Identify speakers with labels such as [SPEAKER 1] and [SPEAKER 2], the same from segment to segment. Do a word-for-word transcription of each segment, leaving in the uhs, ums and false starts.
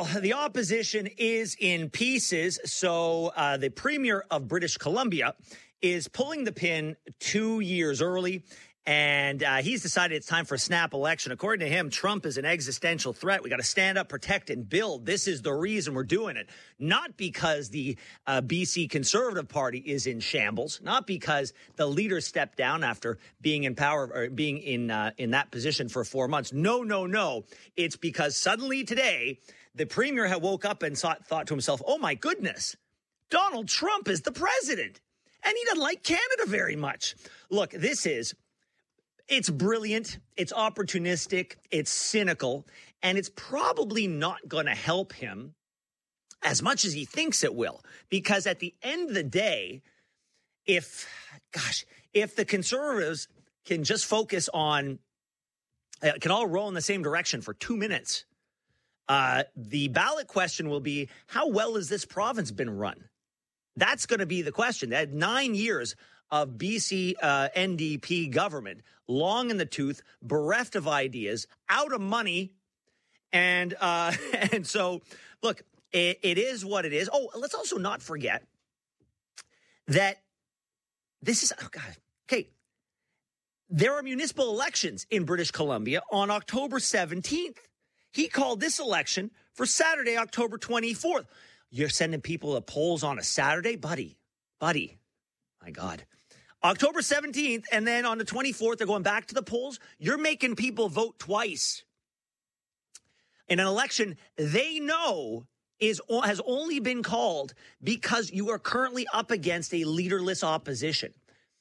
[SPEAKER 1] Well, the opposition is in pieces. So uh, the premier of British Columbia is pulling the pin two years early. And uh, he's decided it's time for a snap election. According to him, Trump is an existential threat. We got to stand up, protect, and build. This is the reason we're doing it. Not because the uh, B C Conservative Party is in shambles. Not because the leader stepped down after being in power or being in uh, in that position for four months. No, no, no. It's because suddenly today, the premier had woke up and thought, thought to himself, oh, my goodness, Donald Trump is the president. And he doesn't like Canada very much. Look, this is... It's brilliant, it's opportunistic, it's cynical, and it's probably not going to help him as much as he thinks it will. Because at the end of the day, if, gosh, if the Conservatives can just focus on, uh, can all roll in the same direction for two minutes, uh, the ballot question will be, how well has this province been run? That's going to be the question. They had nine years of B C uh, N D P government, long in the tooth, bereft of ideas, out of money. And uh, and so, look, it, it is what it is. Oh, let's also not forget that this is, oh God, okay, there are municipal elections in British Columbia on October seventeenth. He called this election for Saturday, October twenty-fourth. You're sending people to polls on a Saturday? Buddy, buddy, my God. October seventeenth, and then on the twenty-fourth, they're going back to the polls. You're making people vote twice in an election they know is has only been called because you are currently up against a leaderless opposition.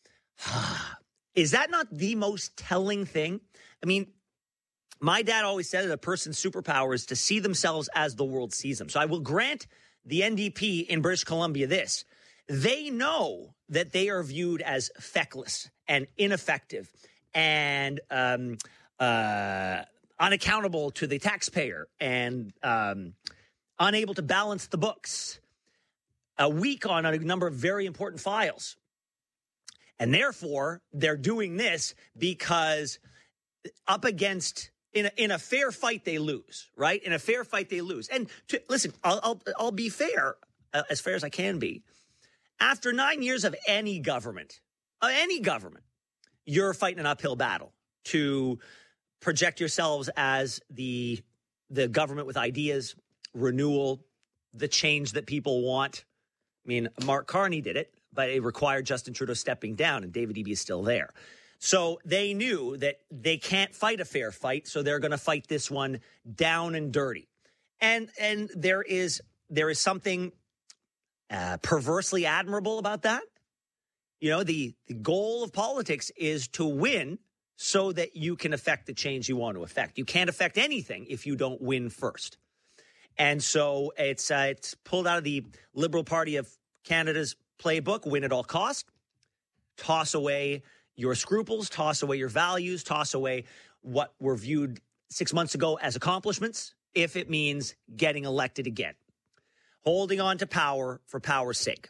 [SPEAKER 1] Is that not the most telling thing? I mean, my dad always said that a person's superpower is to see themselves as the world sees them. So I will grant the N D P in British Columbia this. They know that they are viewed as feckless and ineffective and um, uh, unaccountable to the taxpayer and um, unable to balance the books, a weak on a number of very important files. And therefore, they're doing this because up against, in a, in a fair fight, they lose, right? In a fair fight, they lose. And to, listen, I'll, I'll, I'll be fair, uh, as fair as I can be. After nine years of any government, uh, any government, you're fighting an uphill battle to project yourselves as the the government with ideas, renewal, the change that people want. I mean, Mark Carney did it, but it required Justin Trudeau stepping down, and David Eby is still there. So they knew that they can't fight a fair fight, so they're going to fight this one down and dirty. And and there is there is something Uh, perversely admirable about that. You know, the, the goal of politics is to win so that you can affect the change you want to affect. You can't affect anything if you don't win first. And so it's uh, it's pulled out of the Liberal Party of Canada's playbook, win at all cost. Toss away your scruples, toss away your values, toss away what were viewed six months ago as accomplishments if it means getting elected again. Holding on to power for power's sake.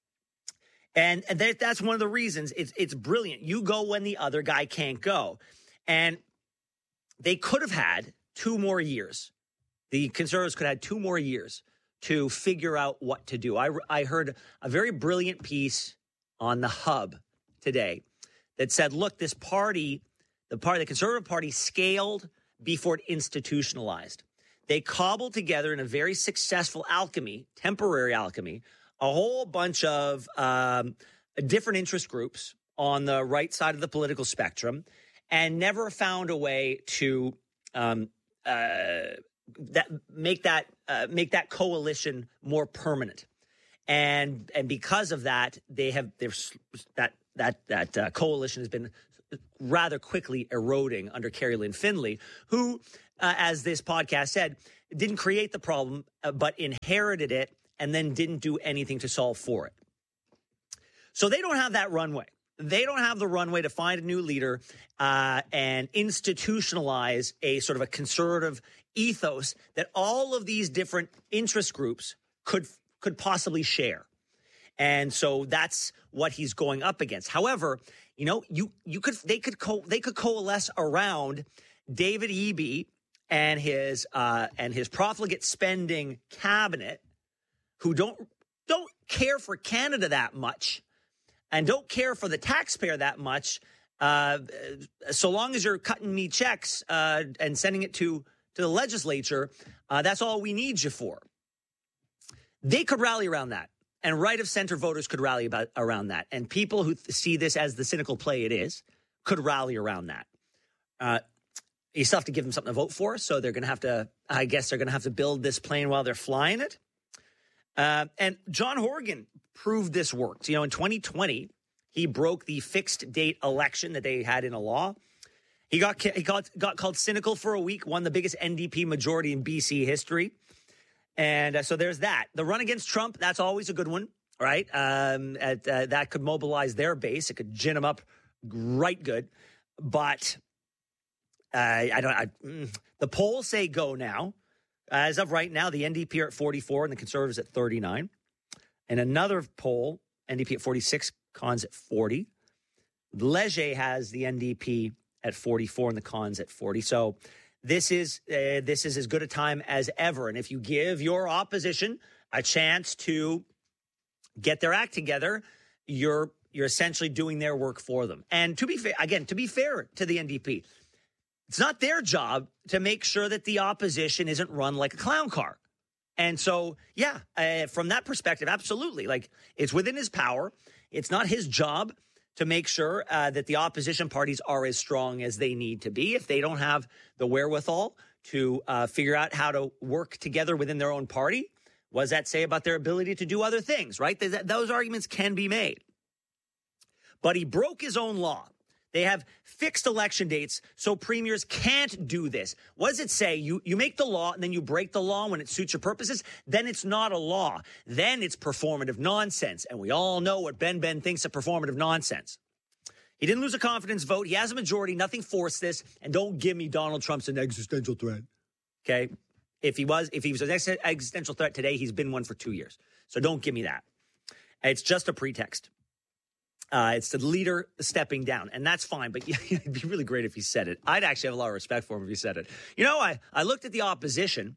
[SPEAKER 1] And, and that, that's one of the reasons it's it's brilliant. You go when the other guy can't go. And they could have had two more years. The Conservatives could have had two more years to figure out what to do. I, I heard a very brilliant piece on the Hub today that said, look, this party, the party, the Conservative Party scaled before it institutionalized. They cobbled together in a very successful alchemy, temporary alchemy, a whole bunch of um, different interest groups on the right side of the political spectrum and never found a way to um, uh, that make that uh, make that coalition more permanent. And and because of that, they have there's that that that uh, coalition has been rather quickly eroding under Carrie Lynn Findlay, who, uh, as this podcast said, didn't create the problem, uh, but inherited it and then didn't do anything to solve for it. So they don't have that runway. They don't have the runway to find a new leader uh, and institutionalize a sort of a conservative ethos that all of these different interest groups could could possibly share. And so that's what he's going up against. However, you know, you you could they could co- they could coalesce around David Eby and his uh, and his profligate spending cabinet, who don't don't care for Canada that much, and don't care for the taxpayer that much. Uh, so long as you're cutting me checks uh, and sending it to to the legislature, uh, that's all we need you for. They could rally around that, and right of center voters could rally about around that, and people who th- see this as the cynical play it is could rally around that. Uh, you still have to give them something to vote for, so they're going to have to. I guess they're going to have to build this plane while they're flying it. Uh, and John Horgan proved this worked. You know, in twenty twenty. He broke the fixed date election that they had in a law. He got he got, got called cynical for a week, won the biggest N D P majority in B C history. And uh, so there's that. The run against Trump, that's always a good one, right? Um, at, uh, that could mobilize their base. It could gin them up right good. But uh, I don't. I, mm, the polls say go now. As of right now, the N D P are at forty-four and the Conservatives at thirty-nine. And another poll, N D P at forty-six. Cons at forty. Leger has the N D P at forty-four and the cons at forty. So this is uh, this is as good a time as ever. And if you give your opposition a chance to get their act together, you're you're essentially doing their work for them. And to be fair, again, to be fair to the N D P, it's not their job to make sure that the opposition isn't run like a clown car. And so, yeah, uh, from that perspective, absolutely. Like, it's within his power. It's not his job to make sure uh, that the opposition parties are as strong as they need to be. If they don't have the wherewithal to uh, figure out how to work together within their own party, what does that say about their ability to do other things, right? Th- those arguments can be made. But he broke his own law. They have fixed election dates, so premiers can't do this. What does it say? You you make the law, and then you break the law when it suits your purposes? Then it's not a law. Then it's performative nonsense. And we all know what Ben Ben thinks of performative nonsense. He didn't lose a confidence vote. He has a majority. Nothing forced this. And don't give me Donald Trump's an existential threat. Okay? If he was, if he was an ex- existential threat today, he's been one for two years. So don't give me that. It's just a pretext. Uh, it's the leader stepping down, and that's fine, but yeah, it'd be really great if he said it. I'd actually have a lot of respect for him if he said it. You know, I, I looked at the opposition,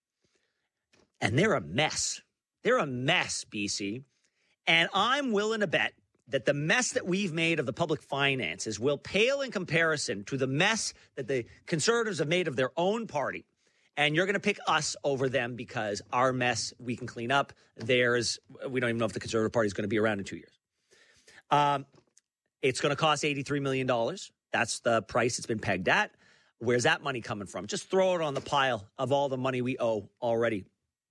[SPEAKER 1] and they're a mess. They're a mess, B C, and I'm willing to bet that the mess that we've made of the public finances will pale in comparison to the mess that the Conservatives have made of their own party, and you're going to pick us over them because our mess we can clean up. Theirs, we don't even know if the Conservative Party is going to be around in two years. Um, it's going to cost eighty-three million dollars. That's the price it's been pegged at. Where's that money coming from? Just throw it on the pile of all the money we owe already.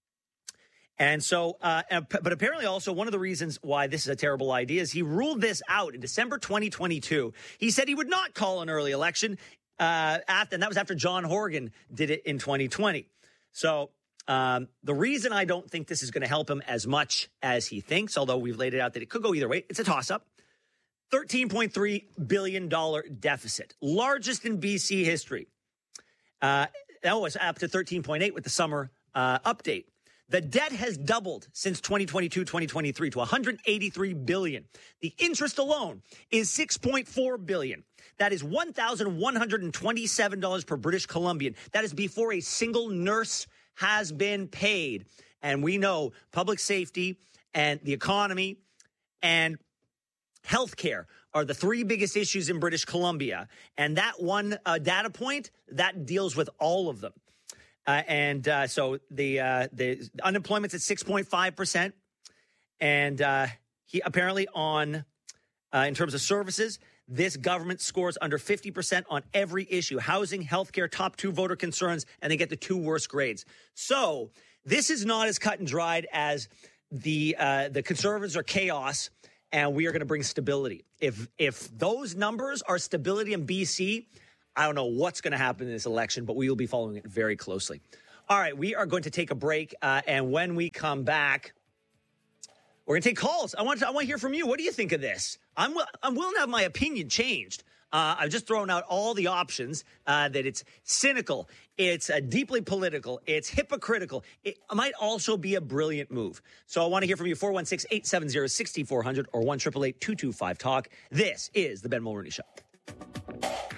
[SPEAKER 1] And so, uh, but apparently also one of the reasons why this is a terrible idea is he ruled this out in December twenty twenty-two. He said he would not call an early election, uh, after, and that was after John Horgan did it in twenty twenty. So um, the reason I don't think this is going to help him as much as he thinks, although we've laid it out that it could go either way, it's a toss-up. thirteen point three billion dollars deficit, largest in B C history. Uh, that was up to thirteen point eight with the summer uh, update. The debt has doubled since twenty twenty-two, twenty twenty-three to one hundred eighty-three billion dollars. The interest alone is six point four billion dollars. That is one thousand one hundred twenty-seven dollars per British Columbian. That is before a single nurse has been paid. And we know public safety and the economy and healthcare are the three biggest issues in British Columbia. And that one uh, data point, that deals with all of them. Uh, and uh, so the uh, the unemployment's at six point five percent. And uh, he apparently on, uh, in terms of services, this government scores under fifty percent on every issue. Housing, healthcare, top two voter concerns, and they get the two worst grades. So this is not as cut and dried as the uh, the Conservatives are chaos, and we are going to bring stability. If if those numbers are stability in B C, I don't know what's going to happen in this election, but we will be following it very closely. All right, we are going to take a break, uh, and when we come back, we're going to take calls. I want to, I want to hear from you. What do you think of this? I'm I'm willing to have my opinion changed. Uh, I've just thrown out all the options, uh, that it's cynical, it's uh, deeply political, it's hypocritical. It might also be a brilliant move. So I want to hear from you, four one six, eight seven zero, six four zero zero or one eight eight eight, two two five, talk. This is the Ben Mulroney Show.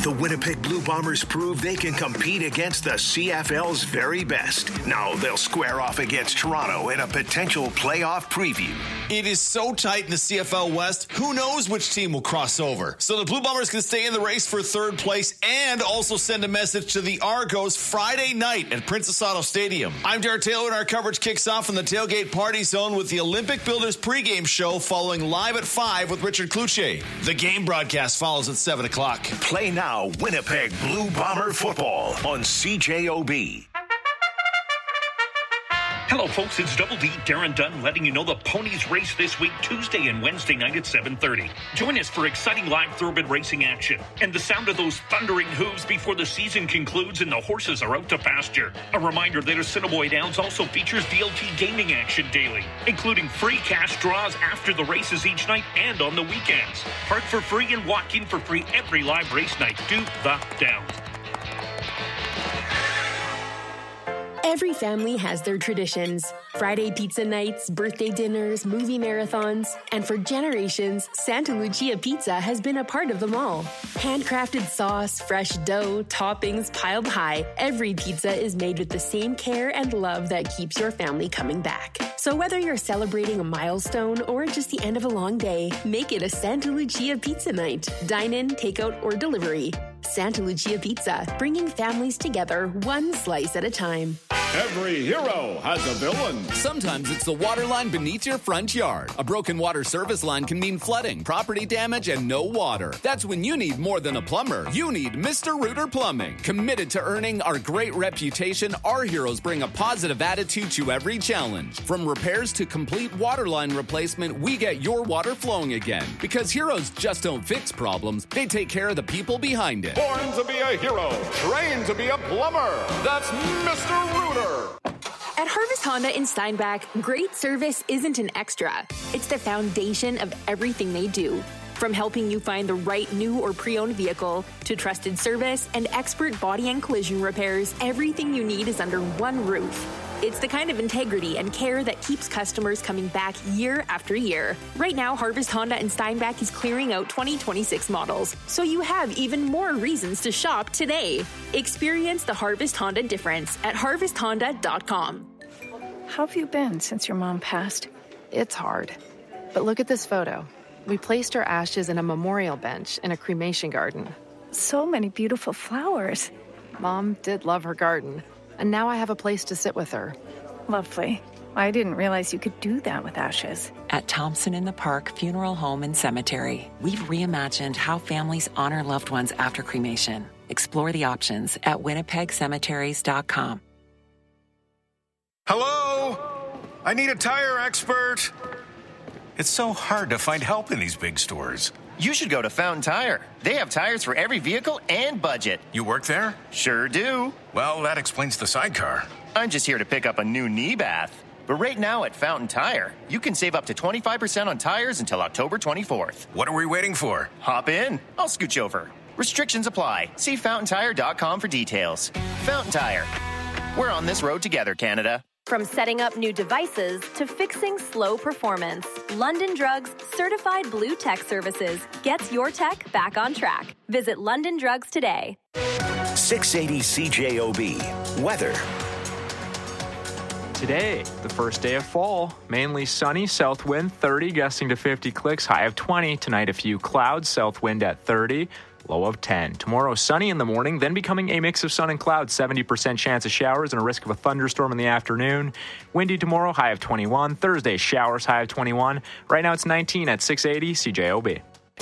[SPEAKER 2] The Winnipeg Blue Bombers prove they can compete against the C F L's very best. Now they'll square off against Toronto in a potential playoff preview.
[SPEAKER 3] It is so tight in the C F L West, who knows which team will cross over. So the Blue Bombers can stay in the race for third place and also send a message to the Argos Friday night at Princess Auto Stadium. I'm Derek Taylor, and our coverage kicks off in the Tailgate Party Zone with the Olympic Builders pregame show following live at five with Richard Cloutier. The game broadcast follows at seven o'clock.
[SPEAKER 2] Play now Winnipeg Blue Bomber football on C J O B.
[SPEAKER 4] Hello, folks. It's Double D, Darren Dunn, letting you know the ponies race this week, Tuesday and Wednesday night at seven thirty. Join us for exciting live thoroughbred racing action and the sound of those thundering hooves before the season concludes and the horses are out to pasture. A reminder that Assiniboia Downs also features V L T gaming action daily, including free cash draws after the races each night and on the weekends. Park for free and walk in for free every live race night. Do the Downs.
[SPEAKER 5] Every family has their traditions. Friday pizza nights, birthday dinners, movie marathons. And for generations, Santa Lucia Pizza has been a part of them all. Handcrafted sauce, fresh dough, toppings piled high. Every pizza is made with the same care and love that keeps your family coming back. So whether you're celebrating a milestone or just the end of a long day, make it a Santa Lucia Pizza night. Dine in, takeout, or delivery. Santa Lucia Pizza, bringing families together one slice at a time.
[SPEAKER 6] Every hero has a villain.
[SPEAKER 7] Sometimes it's the water line beneath your front yard. A broken water service line can mean flooding, property damage, and no water. That's when you need more than a plumber. You need Mister Rooter Plumbing. Committed to earning our great reputation, our heroes bring a positive attitude to every challenge. From repairs to complete water line replacement, we get your water flowing again. Because heroes just don't fix problems, they take care of the people behind it.
[SPEAKER 6] Born to be a hero, trained to be a plumber. That's Mister Rooter.
[SPEAKER 5] At Harvest Honda in Steinbach, great service isn't an extra. It's the foundation of everything they do. From helping you find the right new or pre-owned vehicle to trusted service and expert body and collision repairs, everything you need is under one roof. It's the kind of integrity and care that keeps customers coming back year after year. Right now, Harvest Honda in Steinbach is clearing out twenty twenty-six models, so you have even more reasons to shop today. Experience the Harvest Honda difference at harvest honda dot com.
[SPEAKER 8] How have you been since your mom passed? It's hard. But look at this photo. We placed her ashes in a memorial bench in a cremation garden.
[SPEAKER 9] So many beautiful flowers.
[SPEAKER 8] Mom did love her garden. And now I have a place to sit with her.
[SPEAKER 9] Lovely. I didn't realize you could do that with ashes.
[SPEAKER 10] At Thompson in the Park Funeral Home and Cemetery, we've reimagined how families honor loved ones after cremation. Explore the options at winnipeg cemeteries dot com.
[SPEAKER 11] Hello? I need a tire expert. It's so hard to find help in these big stores.
[SPEAKER 12] You should go to Fountain Tire. They have tires for every vehicle and budget.
[SPEAKER 11] You work there?
[SPEAKER 12] Sure do.
[SPEAKER 11] Well, that explains the sidecar.
[SPEAKER 12] I'm just here to pick up a new knee bath. But right now at Fountain Tire, you can save up to twenty-five percent on tires until October twenty-fourth.
[SPEAKER 11] What are we waiting for?
[SPEAKER 12] Hop in. I'll scooch over. Restrictions apply. See fountain tire dot com for details. Fountain Tire. We're on this road together, Canada.
[SPEAKER 13] From setting up new devices to fixing slow performance, London Drugs Certified Blue Tech Services gets your tech back on track. Visit London Drugs today.
[SPEAKER 2] six eighty C J O B. Weather.
[SPEAKER 14] Today, the first day of fall, mainly sunny, south wind thirty, gusting to fifty clicks, high of twenty. Tonight, a few clouds, south wind at thirty. Low of ten. Tomorrow, sunny in the morning, then becoming a mix of sun and clouds, seventy percent chance of showers and a risk of a thunderstorm in the afternoon. Windy tomorrow, high of twenty-one. Thursday, showers, high of twenty-one. Right now, it's nineteen at six eighty C J O B.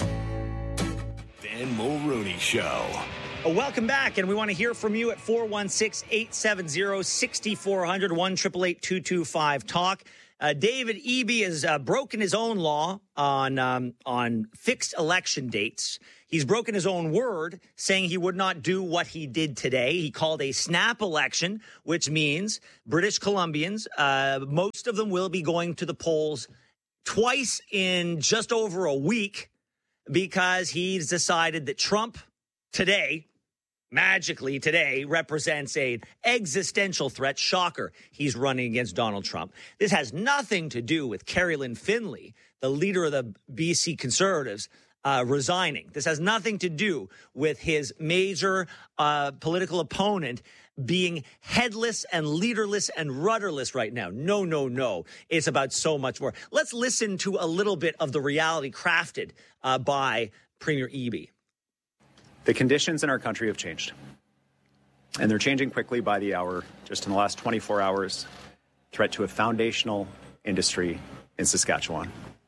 [SPEAKER 2] Dan Mulrooney Show.
[SPEAKER 1] Welcome back, and we want to hear from you at four one six, eight seven zero, six four zero zero, one eight eight eight, two two five, talk. Uh, David Eby has uh, broken his own law on um, on fixed election dates. He's broken his own word, saying he would not do what he did today. He called a snap election, which means British Columbians, uh, most of them will be going to the polls twice in just over a week because he's decided that Trump today, magically today, represents an existential threat. Shocker. He's running against Donald Trump. This has nothing to do with Carrie Lynn Finley, the leader of the B C Conservatives. uh, resigning. This has nothing to do with his major uh, political opponent being headless and leaderless and rudderless right now. No, no, no. It's about so much more. Let's listen to a little bit of the reality crafted uh, by Premier Eby.
[SPEAKER 15] The conditions in our country have changed, and they're changing quickly by the hour. Just in the last twenty-four hours, threat to a foundational industry in Saskatchewan.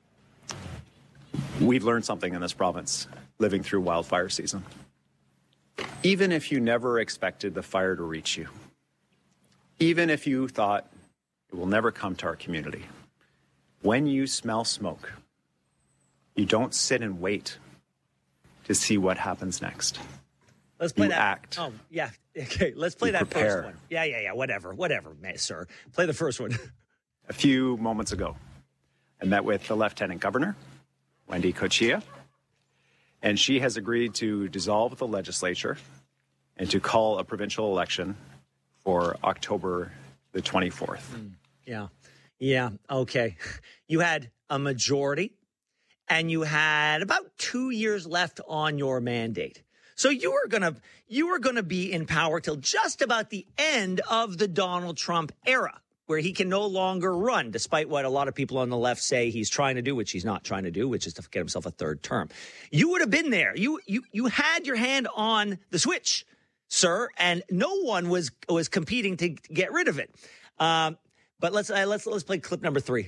[SPEAKER 15] We've learned something in this province living through wildfire season. Even if you never expected the fire to reach you, even if you thought it will never come to our community, when you smell smoke, you don't sit and wait to see what happens next.
[SPEAKER 1] Let's play
[SPEAKER 15] you
[SPEAKER 1] that.
[SPEAKER 15] Act.
[SPEAKER 1] Oh, yeah. Okay, let's play
[SPEAKER 15] you
[SPEAKER 1] that
[SPEAKER 15] prepare.
[SPEAKER 1] first one. Yeah, yeah, yeah. Whatever, whatever, sir. Play the first one.
[SPEAKER 15] A few moments ago, I met with the Lieutenant Governor, Wendy Cochia, and she has agreed to dissolve the legislature and to call a provincial election for October the twenty-fourth.
[SPEAKER 1] Mm, yeah. Yeah. Okay. You had a majority and you had about two years left on your mandate. So you were going to you were going to be in power till just about the end of the Donald Trump era, where he can no longer run, despite what a lot of people on the left say he's trying to do, which he's not trying to do, which is to get himself a third term. You would have been there. You you you had your hand on the switch, sir, and no one was was competing to get rid of it. Um, but let's uh, let's let's play clip number three.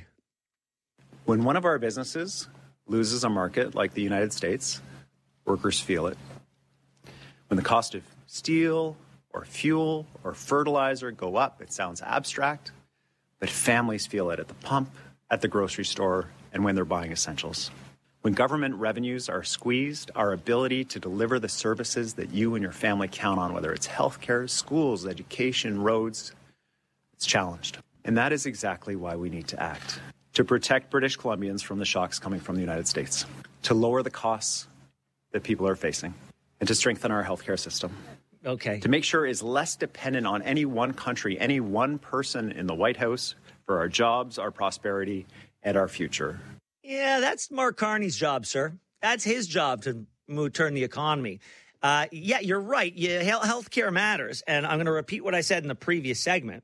[SPEAKER 15] When one of our businesses loses a market like the United States, workers feel it. When the cost of steel or fuel or fertilizer go up, it sounds abstract, but families feel it at the pump, at the grocery store, and when they're buying essentials. When government revenues are squeezed, our ability to deliver the services that you and your family count on, whether it's healthcare, schools, education, roads, it's challenged. And that is exactly why we need to act. To protect British Columbians from the shocks coming from the United States, to lower the costs that people are facing, and to strengthen our healthcare system.
[SPEAKER 1] Okay.
[SPEAKER 15] To make sure it's less dependent on any one country, any one person in the White House for our jobs, our prosperity, and our future.
[SPEAKER 1] Yeah, that's Mark Carney's job, sir. That's his job to move, turn the economy. Uh, yeah, you're right. Yeah, health care matters. And I'm going to repeat what I said in the previous segment.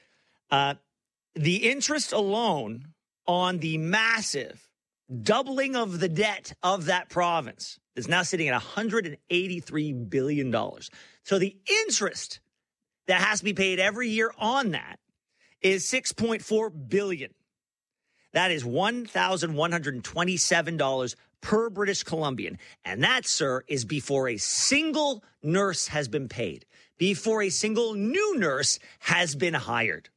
[SPEAKER 1] Uh, the interest alone on the massive doubling of the debt of that province is now sitting at one hundred eighty-three billion dollars. So the interest that has to be paid every year on that is six point four billion dollars. That is one thousand one hundred twenty-seven dollars per British Columbian. And that, sir, is before a single nurse has been paid, before a single new nurse has been hired.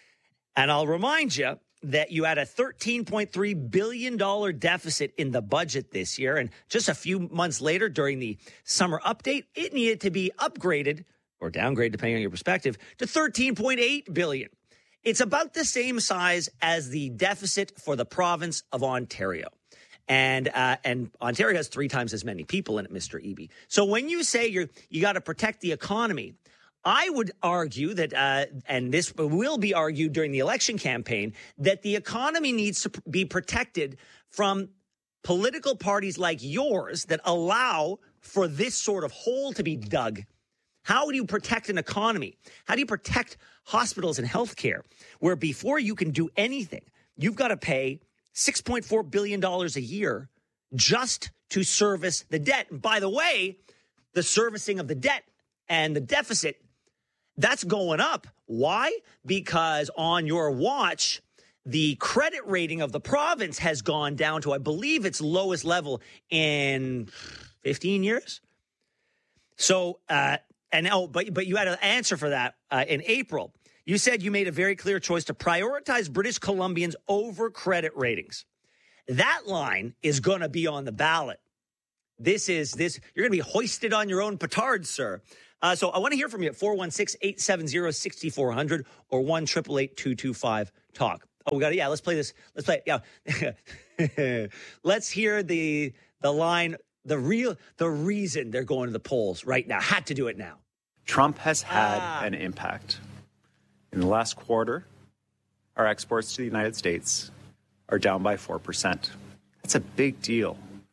[SPEAKER 1] And I'll remind you that you had a thirteen point three billion dollars deficit in the budget this year. And just a few months later, during the summer update, it needed to be upgraded or downgraded, depending on your perspective, to thirteen point eight billion dollars. It's about the same size as the deficit for the province of Ontario. And uh, and Ontario has three times as many people in it, Mister Eby. So when you say you're you got to protect the economy, I would argue that, uh, and this will be argued during the election campaign, that the economy needs to be protected from political parties like yours that allow for this sort of hole to be dug. How do you protect an economy? How do you protect hospitals and healthcare where before you can do anything, you've got to pay six point four billion dollars a year just to service the debt? And by the way, the servicing of the debt and the deficit, that's going up. Why? Because on your watch, the credit rating of the province has gone down to, I believe, its lowest level in fifteen years. So, uh, and oh, but but you had an answer for that uh, in April. You said you made a very clear choice to prioritize British Columbians over credit ratings. That line is going to be on the ballot. This is this. You're going to be hoisted on your own petard, sir. Uh, so I want to hear from you at four one six, eight seven zero, six four zero zero or one eight eight eight, two two five, talk. Oh, we got it. Yeah, let's play this. Let's play it. Yeah. Let's hear the the line, the real, the reason they're going to the polls right now. Had to do it now.
[SPEAKER 15] Trump has had
[SPEAKER 1] Ah.
[SPEAKER 15] an impact. In the last quarter, our exports to the United States are down by four percent. That's a big deal for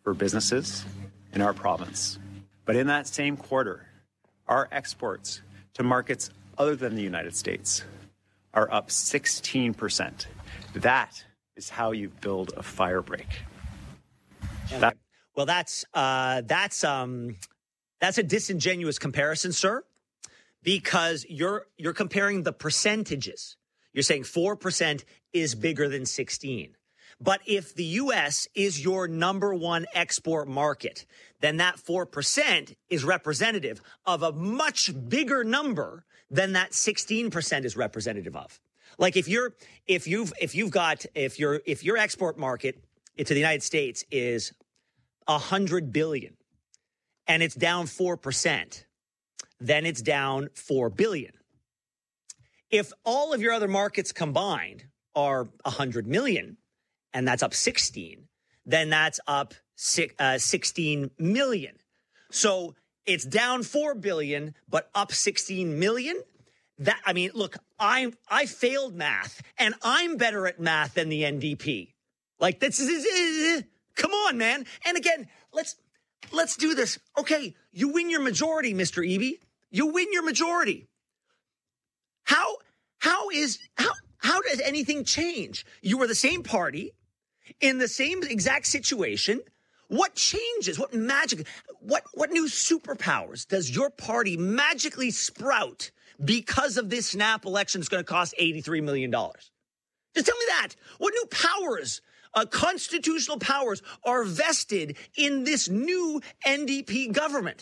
[SPEAKER 15] for businesses in our province. But in that same quarter, our exports to markets other than the United States are up sixteen percent. That is how you build a fire break.
[SPEAKER 1] That- well, that's uh, that's um, that's a disingenuous comparison, sir, because you're you're comparing the percentages. You're saying four percent is bigger than sixteen. But if the U S is your number one export market, then that four percent is representative of a much bigger number than that sixteen percent is representative of. Like if you're if you've if you've got if your if your export market to the United States is one hundred billion and it's down four percent, then it's down four billion. If all of your other markets combined are one hundred million, and that's up sixteen, then that's up six, uh, sixteen million. So it's down four billion, but up sixteen million. That I mean, look, I I failed math, and I'm better at math than the N D P. Like this is, come on, man. And again, let's let's do this. Okay, you win your majority, Mister Eby. You win your majority. How how is how how does anything change? You were the same party in the same exact situation. What changes? What magic? What what new superpowers does your party magically sprout because of this snap election that's going to cost eighty-three million dollars? Just tell me that. What new powers, uh, constitutional powers, are vested in this new N D P government?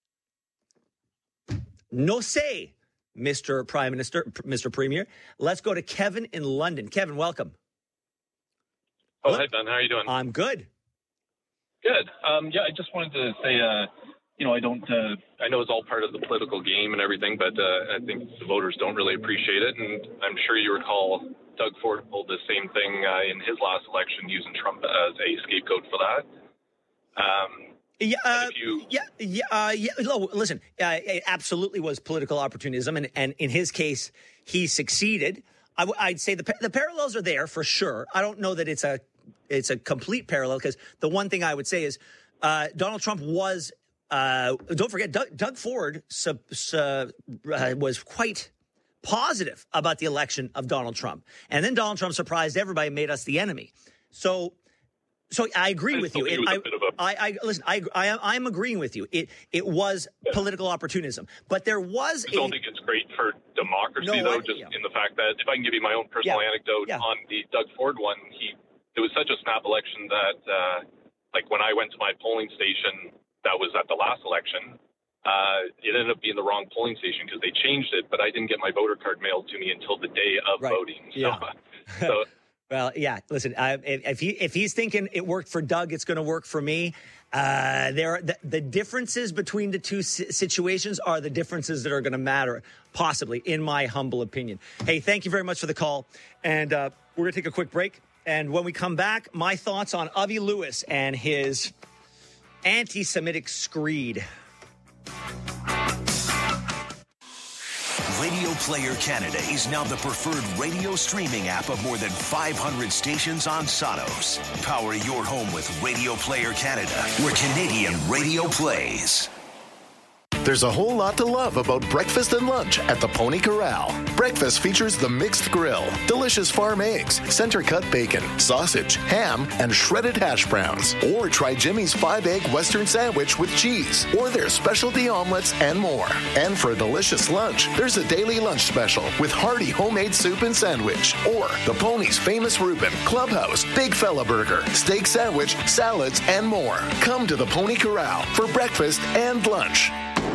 [SPEAKER 1] No say, Mister Prime Minister, Mister Premier. Let's go to Kevin in London. Kevin, welcome.
[SPEAKER 16] Oh, hi, Ben. How are you doing?
[SPEAKER 1] I'm good.
[SPEAKER 16] Good. Um, yeah, I just wanted to say, uh, you know, I don't, uh, I know it's all part of the political game and everything, but uh, I think the voters don't really appreciate it. And I'm sure you recall Doug Ford pulled the same thing uh, in his last election, using Trump as a scapegoat for that. Um,
[SPEAKER 1] Yeah, uh, you... yeah, yeah, uh, yeah. No, listen, uh, it absolutely was political opportunism, and, and in his case, he succeeded. I w- I'd say the the parallels are there for sure. I don't know that it's a it's a complete parallel, because the one thing I would say is uh, Donald Trump was. Uh, don't forget, Doug, Doug Ford sub, sub, uh, was quite positive about the election of Donald Trump, and then Donald Trump surprised everybody, and made us the enemy. So. So I agree I with you. It, I, a... I, I listen. I, I, I'm agreeing with you. It, it was yeah. political opportunism, but there was.
[SPEAKER 16] I don't a... think it's great for democracy, no, though. I, just yeah. in the fact that, if I can give you my own personal yeah. anecdote yeah. on the Doug Ford one, he it was such a snap election that, uh, like when I went to my polling station, that was at the last election. Uh, it ended up being the wrong polling station because they changed it, but I didn't get my voter card mailed to me until the day of
[SPEAKER 1] right.
[SPEAKER 16] voting. So,
[SPEAKER 1] yeah.
[SPEAKER 16] so
[SPEAKER 1] Well, yeah. Listen, uh, if he if he's thinking it worked for Doug, it's going to work for me. Uh, there, are, the, the differences between the two situations are the differences that are going to matter, possibly, in my humble opinion. Hey, thank you very much for the call, and uh, we're going to take a quick break. And when we come back, my thoughts on Avi Lewis and his anti-Semitic screed.
[SPEAKER 2] Radio Player Canada is now the preferred radio streaming app of more than five hundred stations on Sonos. Power your home with Radio Player Canada, where Canadian radio plays.
[SPEAKER 17] There's a whole lot to love about breakfast and lunch at the Pony Corral. Breakfast features the mixed grill, delicious farm eggs, center-cut bacon, sausage, ham, and shredded hash browns. Or try Jimmy's five-egg Western sandwich with cheese, or their specialty omelets and more. And for a delicious lunch, there's a daily lunch special with hearty homemade soup and sandwich. Or the Pony's famous Reuben, Clubhouse, Big Fella Burger, steak sandwich, salads, and more. Come to the Pony Corral for breakfast and lunch.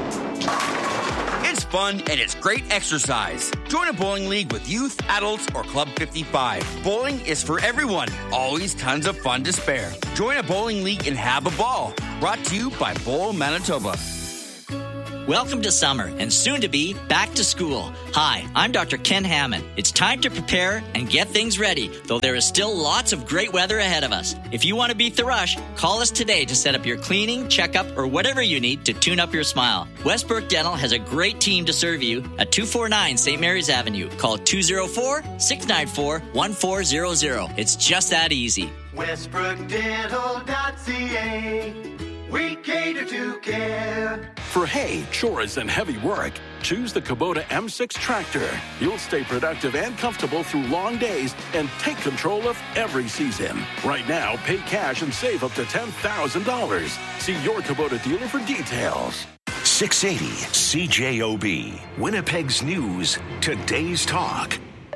[SPEAKER 18] It's fun and it's great exercise. Join a bowling league with youth, adults, or Club fifty-five. Bowling is for everyone. Always tons of fun to spare. Join a bowling league and have a ball. Brought to you by Bowl Manitoba.
[SPEAKER 19] Welcome to summer and soon to be back to school. Hi, I'm Doctor Ken Hammond. It's time to prepare and get things ready, though there is still lots of great weather ahead of us. If you want to beat the rush, call us today to set up your cleaning, checkup, or whatever you need to tune up your smile. Westbrook Dental has a great team to serve you at two forty-nine Saint Mary's Avenue. Call two oh four, six nine four, one four zero zero. It's just that easy.
[SPEAKER 20] Westbrook Dental dot C A. We cater to care.
[SPEAKER 21] For hay, chores, and heavy work, choose the Kubota M six tractor. You'll stay productive and comfortable through long days and take control of every season. Right now, pay cash and save up to ten thousand dollars. See your Kubota dealer for details.
[SPEAKER 2] six eighty C J O B, Winnipeg's News, Today's Talk.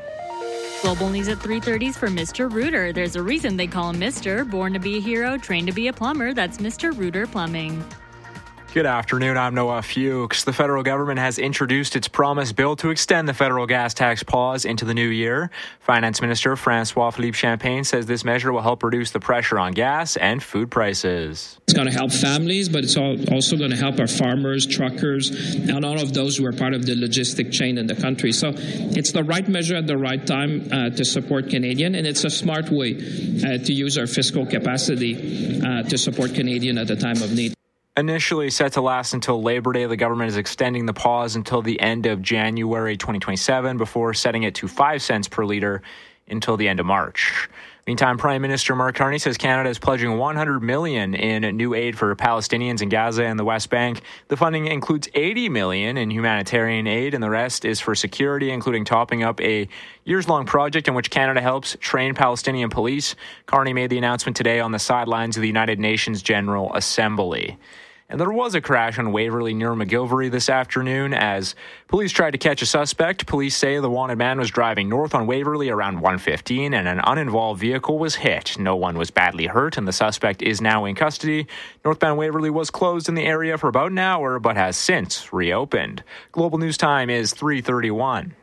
[SPEAKER 22] Global News at three thirty for Mister Rooter. There's a reason they call him Mister Born to be a hero, trained to be a plumber. That's Mister Rooter Plumbing.
[SPEAKER 14] Good afternoon. I'm Noah Fuchs. The federal government has introduced its promise bill to extend the federal gas tax pause into the new year. Finance Minister Francois-Philippe Champagne says this measure will help reduce the pressure on gas and food prices.
[SPEAKER 23] It's going to help families, but it's also going to help our farmers, truckers, and all of those who are part of the logistic chain in the country. So it's the right measure at the right time uh, to support Canadian, and it's a smart way uh, to use our fiscal capacity uh, to support Canadian at a time of need.
[SPEAKER 14] Initially set to last until Labor Day, the government is extending the pause until the end of January twenty twenty-seven before setting it to five cents per litre until the end of March. Meantime, Prime Minister Mark Carney says Canada is pledging one hundred million dollars in new aid for Palestinians in Gaza and the West Bank. The funding includes eighty million dollars in humanitarian aid, and the rest is for security, including topping up a years-long project in which Canada helps train Palestinian police. Carney made the announcement today on the sidelines of the United Nations General Assembly. And there was a crash on Waverly near McGilvery this afternoon as police tried to catch a suspect. Police say the wanted man was driving north on Waverly around one fifteen and an uninvolved vehicle was hit. No one was badly hurt and the suspect is now in custody. Northbound Waverly was closed in the area for about an hour but has since reopened. Global News Time is three thirty-one.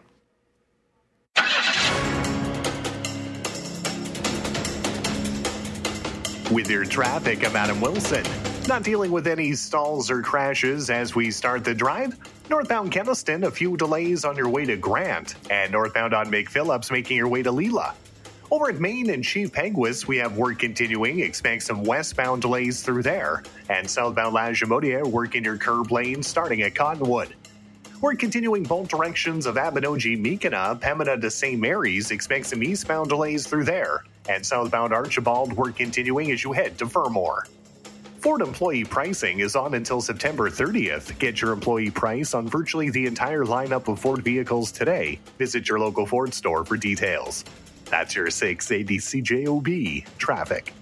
[SPEAKER 24] With your traffic, I'm Adam Wilson. Not dealing with any stalls or crashes as we start the drive. Northbound Keniston, a few delays on your way to Grant. And northbound on McPhillips, making your way to Leela. Over at Maine and Chief Peguis, we have work continuing. Expect some westbound delays through there. And southbound La Jamodia, work in your curb lane starting at Cottonwood. We're continuing both directions of Abinogi-Mekina, Pembina to Saint Mary's. Expect some eastbound delays through there. And southbound Archibald, we're continuing as you head to Fermor. Ford employee pricing is on until September thirtieth. Get your employee price on virtually the entire lineup of Ford vehicles today. Visit your local Ford store for details. That's your six eighty C J O B traffic.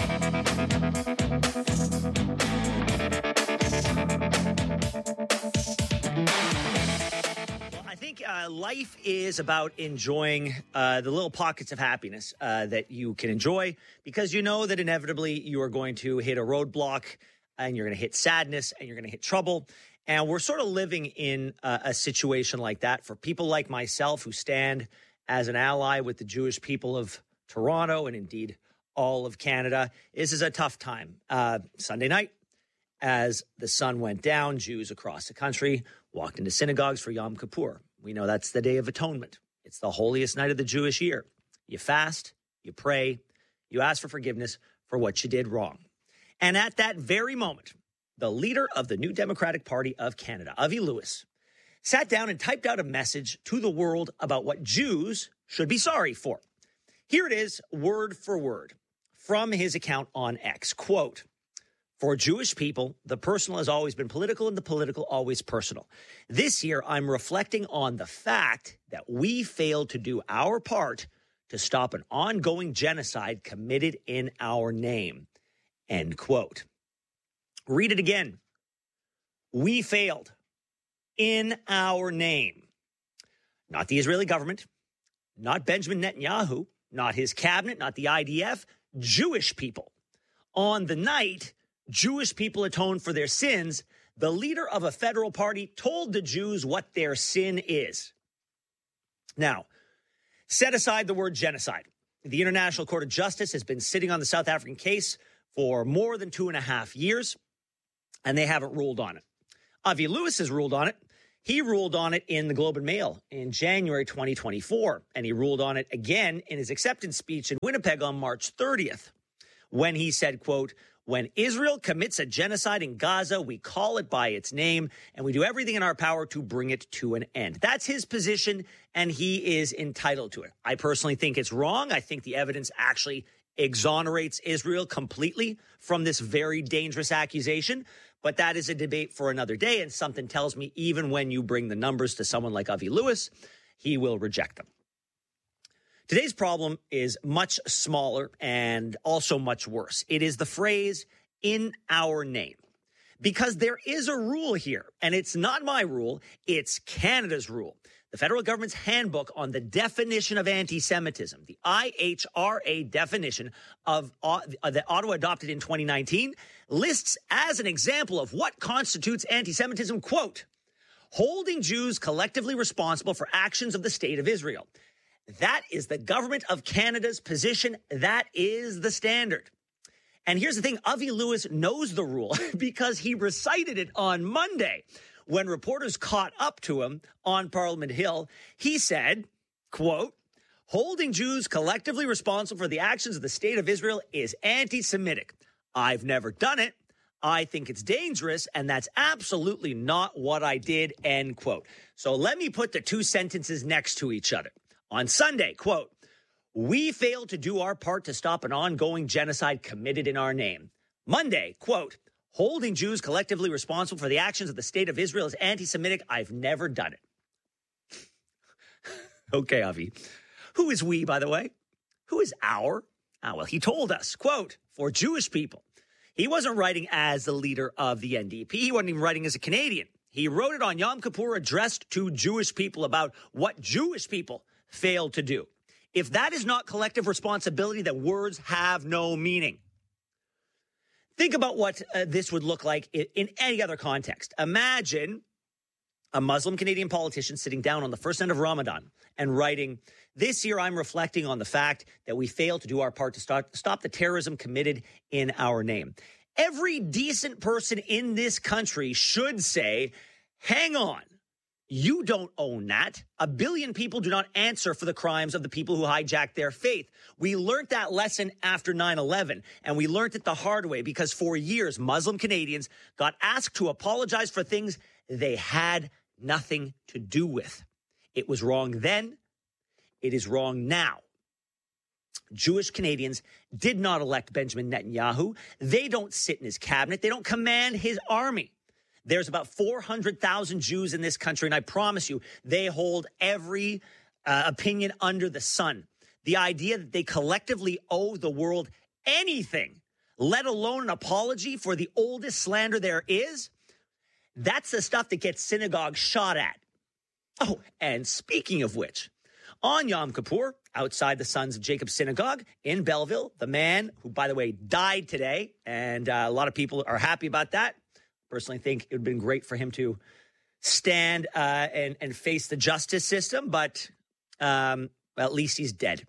[SPEAKER 1] Uh, life is about enjoying uh, the little pockets of happiness uh, that you can enjoy because you know that inevitably you are going to hit a roadblock and you're going to hit sadness and you're going to hit trouble. And we're sort of living in uh, a situation like that for people like myself who stand as an ally with the Jewish people of Toronto and indeed all of Canada. This is a tough time. Uh, Sunday night, as the sun went down, Jews across the country walked into synagogues for Yom Kippur. We know that's the Day of Atonement. It's the holiest night of the Jewish year. You fast, you pray, you ask for forgiveness for what you did wrong. And at that very moment, the leader of the New Democratic Party of Canada, Avi Lewis, sat down and typed out a message to the world about what Jews should be sorry for. Here it is, word for word, from his account on X. Quote, "For Jewish people, the personal has always been political and the political always personal. This year, I'm reflecting on the fact that we failed to do our part to stop an ongoing genocide committed in our name." End quote. Read it again. We failed in our name. Not the Israeli government, not Benjamin Netanyahu, not his cabinet, not the I D F, Jewish people. On the night Jewish people atoned for their sins, the leader of a federal party told the Jews what their sin is. Now, set aside the word genocide. The International Court of Justice has been sitting on the South African case for more than two and a half years, and they haven't ruled on it. Avi Lewis has ruled on it. He ruled on it in the Globe and Mail in January twenty twenty-four, and he ruled on it again in his acceptance speech in Winnipeg on March thirtieth, when he said, quote, "When Israel commits a genocide in Gaza, we call it by its name, and we do everything in our power to bring it to an end." That's his position, and he is entitled to it. I personally think it's wrong. I think the evidence actually exonerates Israel completely from this very dangerous accusation. But that is a debate for another day, and something tells me even when you bring the numbers to someone like Avi Lewis, he will reject them. Today's problem is much smaller and also much worse. It is the phrase, "in our name." Because there is a rule here, and it's not my rule, it's Canada's rule. The federal government's handbook on the definition of anti-Semitism, the I H R A definition of uh, that Ottawa adopted in twenty nineteen, lists as an example of what constitutes anti-Semitism, quote, "holding Jews collectively responsible for actions of the state of Israel." That is the government of Canada's position. That is the standard. And here's the thing, Avi Lewis knows the rule because he recited it on Monday. When reporters caught up to him on Parliament Hill, he said, quote, "holding Jews collectively responsible for the actions of the state of Israel is anti-Semitic. I've never done it. I think it's dangerous, and that's absolutely not what I did," end quote. So let me put the two sentences next to each other. On Sunday, quote, "we failed to do our part to stop an ongoing genocide committed in our name." Monday, quote, "holding Jews collectively responsible for the actions of the state of Israel is anti-Semitic. I've never done it." Okay, Avi. Who is we, by the way? Who is our? Ah, well, he told us, quote, "for Jewish people." He wasn't writing as the leader of the N D P. He wasn't even writing as a Canadian. He wrote it on Yom Kippur, addressed to Jewish people about what Jewish people failed to do. If that is not collective responsibility, then words have no meaning. Think about what uh, this would look like in, in any other context. Imagine a Muslim Canadian politician sitting down on the first night of Ramadan and writing, "this year I'm reflecting on the fact that we failed to do our part to start, stop the terrorism committed in our name." Every decent person in this country should say, hang on. You don't own that. A billion people do not answer for the crimes of the people who hijacked their faith. We learned that lesson after nine eleven, and we learned it the hard way because for years, Muslim Canadians got asked to apologize for things they had nothing to do with. It was wrong then. It is wrong now. Jewish Canadians did not elect Benjamin Netanyahu. They don't sit in his cabinet. They don't command his army. There's about four hundred thousand Jews in this country, and I promise you, they hold every uh, opinion under the sun. The idea that they collectively owe the world anything, let alone an apology for the oldest slander there is, that's the stuff that gets synagogues shot at. Oh, and speaking of which, on Yom Kippur, outside the Sons of Jacob Synagogue in Belleville, the man who, by the way, died today, and uh, a lot of people are happy about that. Personally think it would have been great for him to stand uh, and, and face the justice system, but um, well, at least he's dead.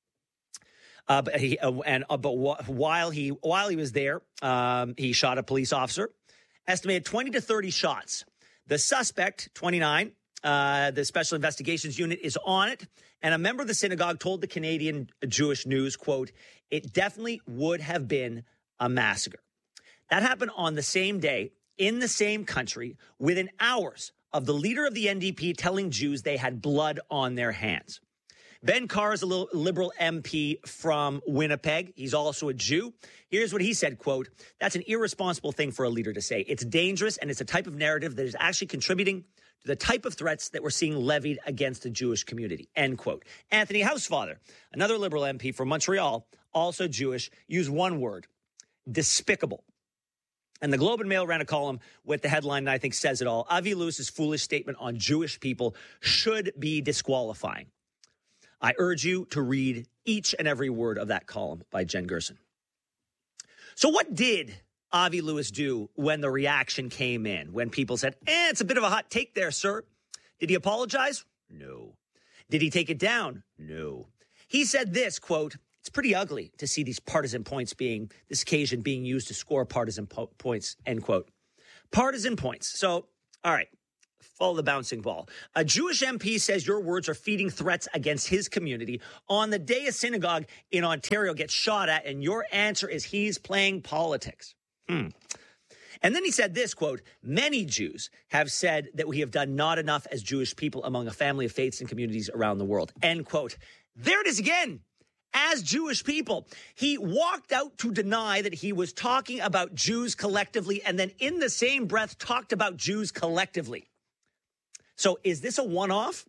[SPEAKER 1] Uh, but he uh, and uh, but wh- while he while he was there, um, he shot a police officer. Estimated twenty to thirty shots. The suspect, twenty-nine, uh, the Special Investigations Unit is on it, and a member of the synagogue told the Canadian Jewish News, quote, "it definitely would have been a massacre." That happened on the same day, in the same country, within hours of the leader of the N D P telling Jews they had blood on their hands. Ben Carr is a Liberal M P from Winnipeg. He's also a Jew. Here's what he said, quote, "that's an irresponsible thing for a leader to say. It's dangerous, and it's a type of narrative that is actually contributing to the type of threats that we're seeing levied against the Jewish community," end quote. Anthony Housefather, another Liberal M P from Montreal, also Jewish, used one word, despicable. And the Globe and Mail ran a column with the headline that I think says it all. Avi Lewis's foolish statement on Jewish people should be disqualifying. I urge you to read each and every word of that column by Jen Gerson. So what did Avi Lewis do when the reaction came in? When people said, eh, it's a bit of a hot take there, sir. Did he apologize? No. Did he take it down? No. He said this, quote, "it's pretty ugly to see these partisan points being, this occasion being used to score partisan po- points," end quote. Partisan points. So All right. Follow the bouncing ball. A Jewish M P says your words are feeding threats against his community on the day a synagogue in Ontario gets shot at, and your answer is he's playing politics. Hmm. And then he said this, quote, many Jews have said that we have done not enough as Jewish people among a family of faiths and communities around the world, end quote. There it is again. As Jewish people, he walked out to deny that he was talking about Jews collectively, and then in the same breath talked about Jews collectively. So is this a one-off?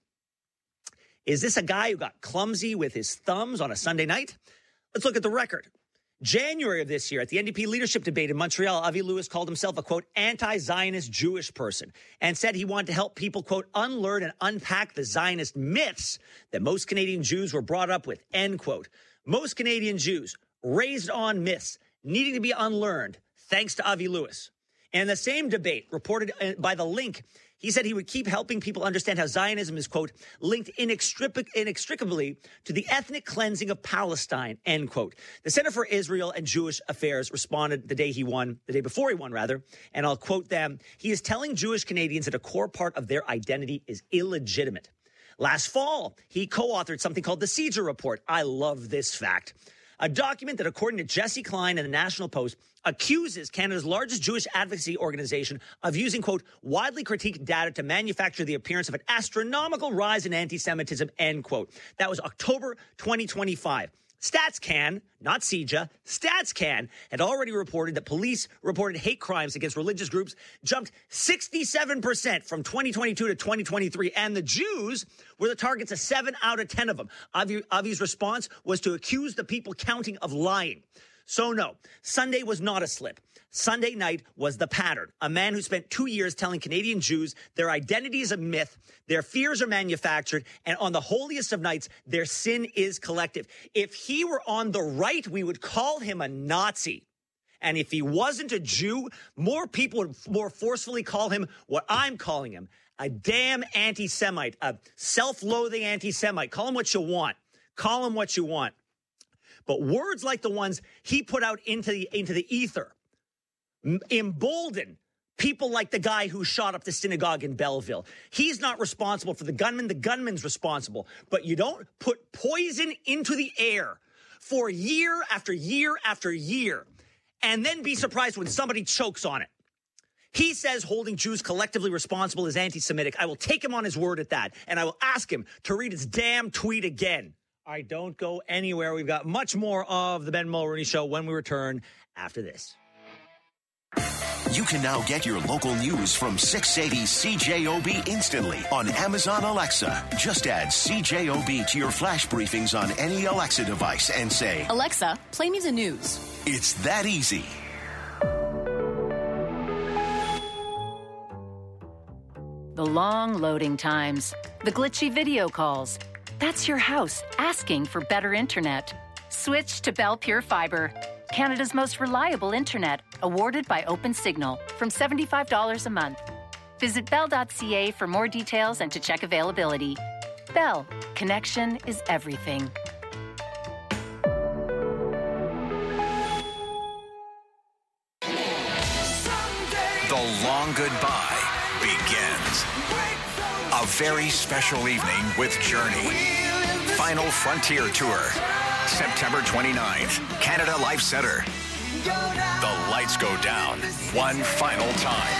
[SPEAKER 1] Is this a guy who got clumsy with his thumbs on a Sunday night? Let's look at the record. January of this year, at the N D P leadership debate in Montreal, Avi Lewis called himself a, quote, anti-Zionist Jewish person and said he wanted to help people, quote, unlearn and unpack the Zionist myths that most Canadian Jews were brought up with, end quote. Most Canadian Jews raised on myths needing to be unlearned, thanks to Avi Lewis. And the same debate, reported by The Link, he said he would keep helping people understand how Zionism is, quote, linked inextric- inextricably to the ethnic cleansing of Palestine, end quote. The Center for Israel and Jewish Affairs responded the day he won, the day before he won, rather, and I'll quote them. He is telling Jewish Canadians that a core part of their identity is illegitimate. Last fall, he co-authored something called the Caesar Report. I love this fact. A document that, according to Jesse Klein and the National Post, accuses Canada's largest Jewish advocacy organization of using, quote, widely critiqued data to manufacture the appearance of an astronomical rise in anti-Semitism, end quote. That was October twenty twenty-five. StatsCan, not C J A, StatsCan had already reported that police reported hate crimes against religious groups jumped sixty-seven percent from twenty twenty-two to twenty twenty-three, and the Jews were the targets of seven out of ten of them. Avi, Avi's response was to accuse the people counting of lying. So no, Sunday was not a slip. Sunday night was the pattern. A man who spent two years telling Canadian Jews their identity is a myth, their fears are manufactured, and on the holiest of nights, their sin is collective. If he were on the right, we would call him a Nazi. And if he wasn't a Jew, more people would more forcefully call him what I'm calling him, a damn anti-Semite, a self-loathing anti-Semite. Call him what you want. Call him what you want. But words like the ones he put out into the, into the ether embolden people like the guy who shot up the synagogue in Belleville. He's not responsible for the gunman. The gunman's responsible. But you don't put poison into the air for year after year after year and then be surprised when somebody chokes on it. He says holding Jews collectively responsible is anti-Semitic. I will take him on his word at that, and I will ask him to read his damn tweet again. All right, don't go anywhere. We've got much more of the Ben Mulroney Show when we return after this.
[SPEAKER 2] You can now get your local news from six eighty C J O B instantly on Amazon Alexa. Just add C J O B to your flash briefings on any Alexa device and say,
[SPEAKER 3] Alexa, play me the news.
[SPEAKER 2] It's that easy.
[SPEAKER 3] The long loading times, the glitchy video calls. That's your house asking for better internet. Switch to Bell Pure Fiber, Canada's most reliable internet, awarded by OpenSignal, from seventy-five dollars a month. Visit bell dot c a for more details and to check availability. Bell, connection is everything.
[SPEAKER 2] The long goodbye begins. A very special evening with Journey. Final Frontier Tour. September twenty-ninth, Canada Life Centre. The lights go down one final time.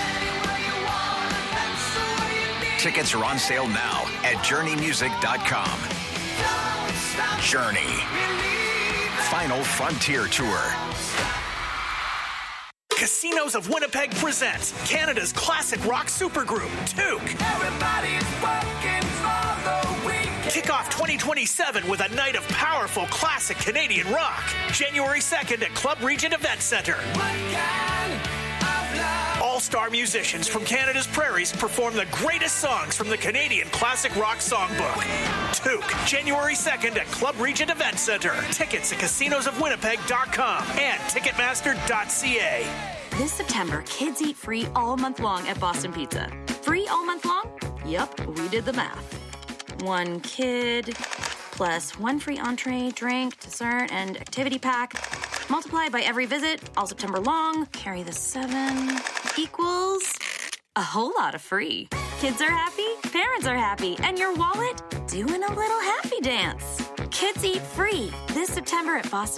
[SPEAKER 2] Tickets are on sale now at journey music dot com. Journey. Final Frontier Tour.
[SPEAKER 4] Casinos of Winnipeg presents Canada's classic rock supergroup, Toque. Everybody's working for the weekend. Kick off twenty twenty-seven with a night of powerful classic Canadian rock. January second at Club Regent Event Center. All-star musicians from Canada's prairies perform the greatest songs from the Canadian classic rock songbook. Toque, January second at Club Regent Event Center. Tickets at casinos of winnipeg dot com and ticketmaster dot c a.
[SPEAKER 6] This September, kids eat free all month long at Boston Pizza. Free all month long? Yep, we did the math. One kid plus one free entree, drink, dessert, and activity pack. Multiply by every visit, all September long, carry the seven, equals a whole lot of free. Kids are happy, parents are happy, and your wallet doing a little happy dance. Kids Eat Free this September at Boston